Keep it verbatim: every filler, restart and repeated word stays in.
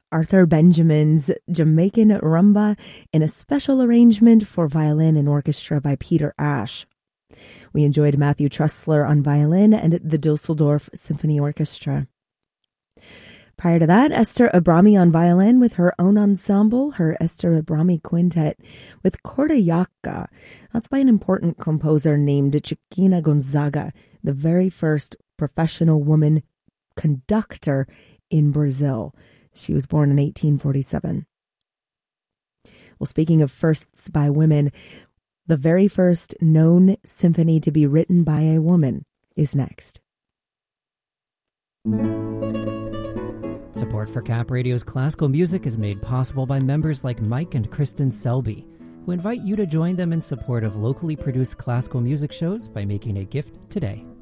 Arthur Benjamin's Jamaican Rumba in a special arrangement for violin and orchestra by Peter Ash. We enjoyed Matthew Trussler on violin and the Dusseldorf Symphony Orchestra. Prior to that, Esther Abrami on violin with her own ensemble, her Esther Abrami Quintet with Corda That's by an important composer named Chiquinha Gonzaga, the very first professional woman conductor in Brazil. She was born in eighteen forty-seven. Well, speaking of firsts by women, the very first known symphony to be written by a woman is next. Support for Cap Radio's classical music is made possible by members like Mike and Kristen Selby, who invite you to join them in support of locally produced classical music shows by making a gift today.